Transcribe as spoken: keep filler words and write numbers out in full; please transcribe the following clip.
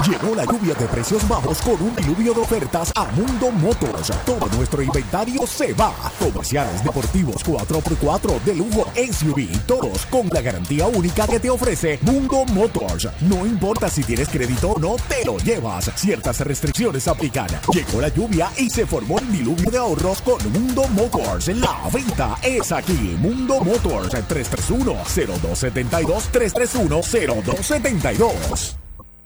Llegó la lluvia de precios bajos con un diluvio de ofertas a Mundo Motors. Todo nuestro inventario se va. Comerciales, deportivos, cuatro por cuatro, de lujo, S U V, todos con la garantía única que te ofrece Mundo Motors. No importa si tienes crédito o no, te lo llevas. Ciertas restricciones aplican. Llegó la lluvia y se formó el diluvio de ahorros con Mundo Motors. La venta es aquí. Mundo Motors, tres tres uno, cero dos siete dos, tres tres uno, cero dos siete dos.